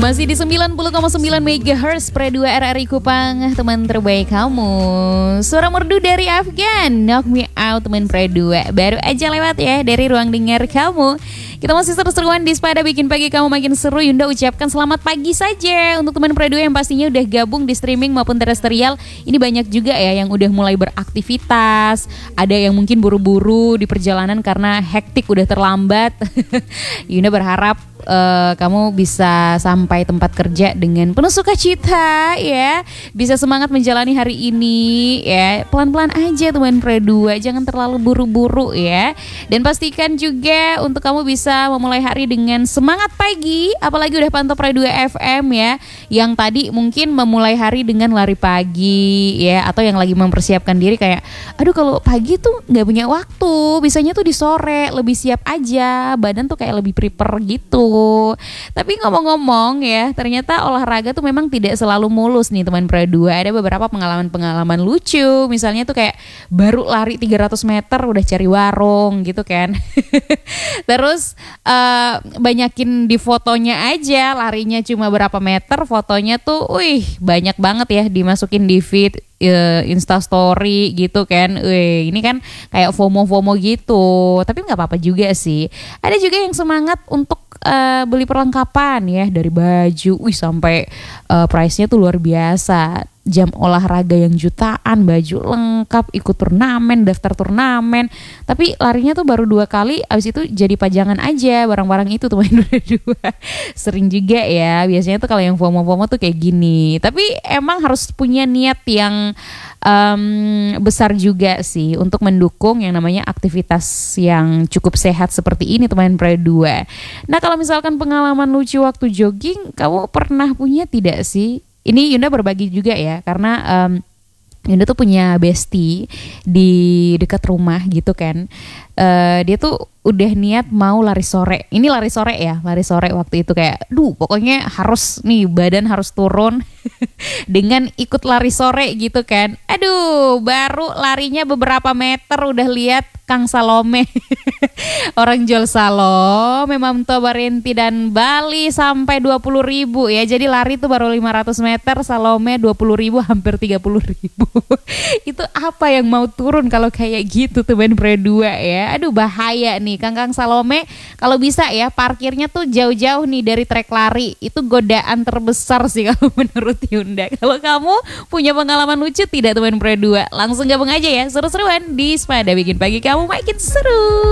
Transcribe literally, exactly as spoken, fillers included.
Masih di sembilan puluh koma sembilan megahertz Pre dua R R I Kupang, teman terbaik kamu. Suara merdu dari Afgan, Knock Me Out, teman Pre dua. Baru aja lewat ya dari ruang dengar kamu. Kita masih seru-seruan di Spada, bikin pagi kamu makin seru. Yunda ucapkan selamat pagi saja untuk teman Pre dua yang pastinya udah gabung di streaming maupun terestrial. Ini banyak juga ya yang udah mulai beraktivitas. Ada yang mungkin buru-buru di perjalanan karena hektik udah terlambat. Yunda berharap Uh, kamu bisa sampai tempat kerja dengan penuh sukacita ya, bisa semangat menjalani hari ini ya, pelan-pelan aja teman Pre dua, jangan terlalu buru-buru ya. Dan pastikan juga untuk kamu bisa memulai hari dengan semangat pagi, apalagi udah pantau Pre dua F M ya, yang tadi mungkin memulai hari dengan lari pagi ya, atau yang lagi mempersiapkan diri kayak aduh kalau pagi tuh nggak punya waktu, bisanya tuh di sore lebih siap aja, badan tuh kayak lebih prepare gitu. Tapi ngomong-ngomong ya, ternyata olahraga tuh memang tidak selalu mulus nih teman Pre dua. Ada beberapa pengalaman-pengalaman lucu. Misalnya tuh kayak baru lari tiga ratus meter udah cari warung gitu kan. Terus uh, banyakin di fotonya aja, larinya cuma berapa meter, fotonya tuh wih banyak banget ya dimasukin di feed Instastory gitu kan. Wih, ini kan kayak FOMO-FOMO gitu. Tapi gak apa-apa juga sih. Ada juga yang semangat untuk uh, beli perlengkapan ya, dari baju wih sampai uh, price-nya tuh luar biasa. Jam olahraga yang jutaan, baju lengkap, ikut turnamen, daftar turnamen. Tapi larinya tuh baru dua kali, abis itu jadi pajangan aja barang-barang itu tuh main dua. Sering juga ya, biasanya tuh kalau yang FOMO-FOMO tuh kayak gini. Tapi emang harus punya niat yang um, besar juga sih untuk mendukung yang namanya aktivitas yang cukup sehat seperti ini teman Pre dua. Nah kalau misalkan pengalaman lucu waktu jogging, kamu pernah punya tidak sih? Ini Yunda berbagi juga ya, karena um, Yunda tuh punya bestie di dekat rumah gitu kan. Uh, dia tuh udah niat mau lari sore. Ini lari sore ya, lari sore waktu itu kayak, duh pokoknya harus nih badan harus turun dengan ikut lari sore gitu kan. Aduh, baru larinya beberapa meter udah lihat Kang Salome. Orang jual Salome, Mamto Barenti dan Bali sampai dua puluh ribu ya. Jadi lari tuh baru lima ratus meter, Salome dua puluh ribu, hampir tiga puluh ribu. Itu apa yang mau turun kalau kayak gitu tuh main Pre dua ya. Aduh bahaya nih Kang-Kang Salome. Kalau bisa ya parkirnya tuh jauh-jauh nih dari trek lari. Itu godaan terbesar sih kalau menurut Yunda. Kalau kamu punya pengalaman lucu tidak teman Pre dua? Langsung gabung aja ya, seru-seruan di Spada, bikin pagi kamu makin seru.